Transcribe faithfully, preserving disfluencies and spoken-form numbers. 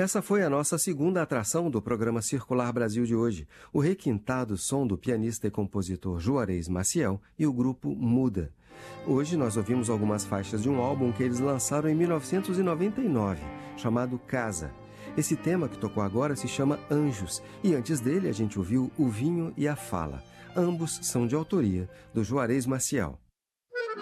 Essa foi a nossa segunda atração do programa Circular Brasil de hoje, o requintado som do pianista e compositor Juarez Maciel e o grupo Muda. Hoje nós ouvimos algumas faixas de um álbum que eles lançaram em mil novecentos e noventa e nove, chamado Casa. Esse tema que tocou agora se chama Anjos, e antes dele a gente ouviu O Vinho e a Fala. Ambos são de autoria do Juarez Maciel.